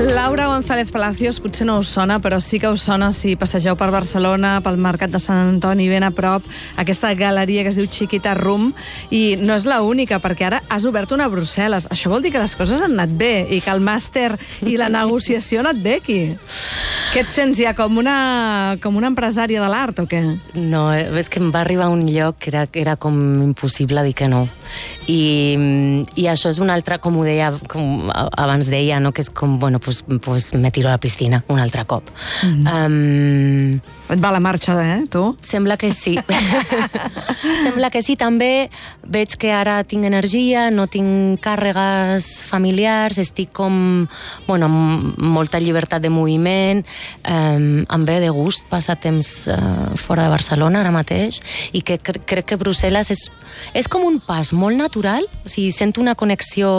Laura González Palacios potser no us sona, però sí que us sona si passegeu per Barcelona, pel Mercat de Sant Antoni, ben a prop, aquesta galeria que es diu Chiquita Room, i no és l'única, perquè ara has obert una a Brussel·les. Això vol dir que les coses han anat bé i que el màster i la negociació han anat bé aquí. Què et sents ja, com una empresària de l'art o què? No, és que em va arribar a un lloc que era com impossible dir que no. I això és una altra, com ho deia, com abans deia, no? Que és com, bueno, pues me tiro a la piscina un altre cop. Et va la marxa, tu? Sembla que sí. Sembla que sí. També veig que ara tinc energia, no tinc càrregues familiars, estic com, bueno, amb molta llibertat de moviment, em ve de gust passar temps fora de Barcelona ara mateix, i que crec que Brussel·les és com un pas molt natural, o sigui, sento una connexió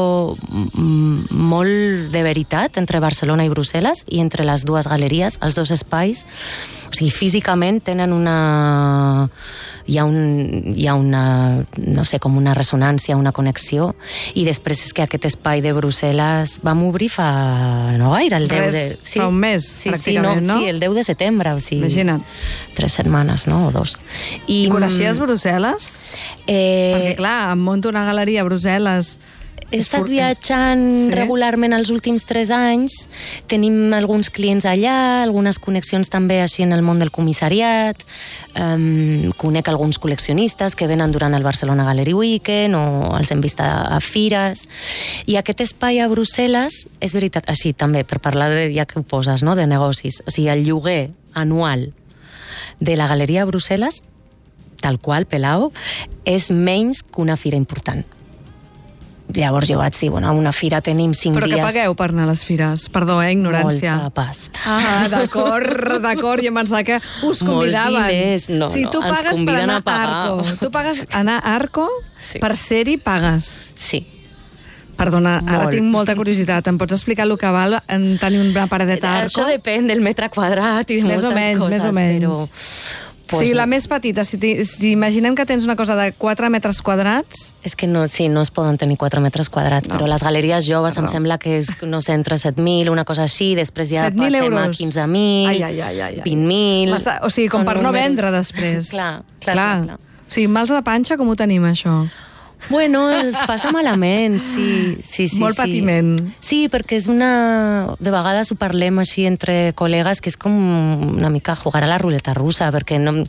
molt de veritat entre Barcelona i Brussel·les i entre les dues galeries, els dos espais. O sigui, físicament tenen hi ha una, no sé, com una ressonància, una connexió, i després és que aquest espai de Brussel·les vam obrir fa no gaire, el 10 de... Sí, fa un mes, pràcticament, no? Sí, el 10 de setembre, o sigui... Imagina't. 3 setmanes, no? O 2. I coneixies Brussel·les? Perquè, clar, em monto una galeria a Brussel·les... He estat viatjant regularment els últims 3 anys, tenim alguns clients allà, algunes connexions també així en el món del comissariat, conec alguns col·leccionistes que venen durant el Barcelona Gallery Weekend o els hem vist a fires, i aquest espai a Brussel·les, és veritat, així també, per parlar de, ja que ho poses, no?, de negocis, o sigui, el lloguer anual de la galeria a Brussel·les, tal qual, pelao, és menys que una fira important. Llavors jo vaig dir, bueno, a una fira tenim 5 dies... Però que pagueu per anar a les fires? Perdó, ignorància. Molta pasta. Ah, d'acord, jo em pensava que us convidaven. Molts diners, no, sí, tu pagues per anar a Arco. Tu pagues anar a Arco, sí. Per ser-hi pagues. Sí. Perdona, ara tinc molta curiositat. Em pots explicar el que val en tenir una paradeta a Arco? Això depèn del metre quadrat i de moltes coses. Més o menys. Però... Pues sí, la més petita, si imaginem que tens una cosa de 4 metres quadrats... És que no, sí, no es poden tenir 4 metres quadrats, però les galeries joves em sembla que és, no sé, entre 7.000, una cosa així, després ja passem a 15.000, 20.000... O sigui, com per no vendre després. Clar. O sigui, mals de panxa, com ho tenim, això? Bueno, es passa malament, sí. Molt patiment. Sí, perquè és una... De vegades ho parlem així entre col·legues, que és com una mica jugar a la ruleta russa, perquè no...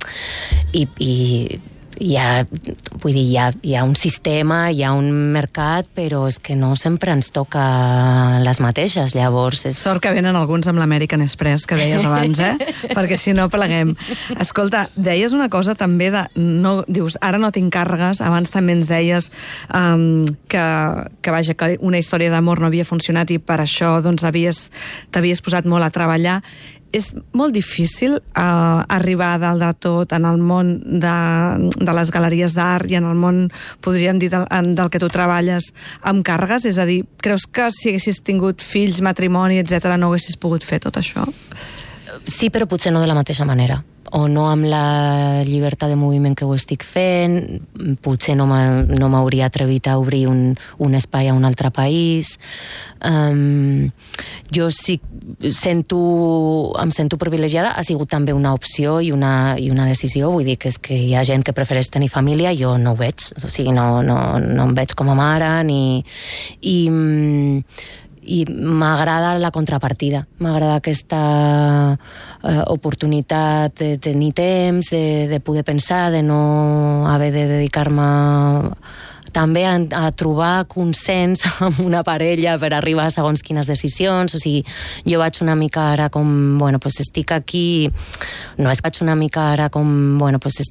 I hi ha, vull dir, hi ha un sistema, hi ha un mercat, però és que no sempre ens toca les mateixes, llavors... Sort que venen alguns amb l'American Express, que deies abans, perquè si no pleguem. Escolta, deies una cosa també de... No, dius, ara no tinc càrregues, abans també ens deies que una història d'amor no havia funcionat i per això doncs, t'havies posat molt a treballar. És molt difícil arribar a dalt de tot en el món de les galeries d'art i en el món, podríem dir, del que tu treballes amb càrregues? És a dir, creus que si haguessis tingut fills, matrimoni, etc., no haguessis pogut fer tot això? Sí, però potser no de la mateixa manera. O no amb la llibertat de moviment que ho estic fent, potser no m'hauria atrevit a obrir un espai a un altre país. Jo sí em sento privilegiada, ha sigut també una opció i una decisió, vull dir que és que hi ha gent que prefereix tenir família, jo no ho veig, o sigui, no em veig com a mare, i m'agrada la contrapartida, m'agrada aquesta oportunitat de tenir temps, de poder pensar, de no haver de dedicar-me també a trobar consens amb una parella per arribar a segons quines decisions. O sigui, jo vaig una mica ara com, bueno, pues estic aquí, no és que vaig una mica ara com, bueno, pues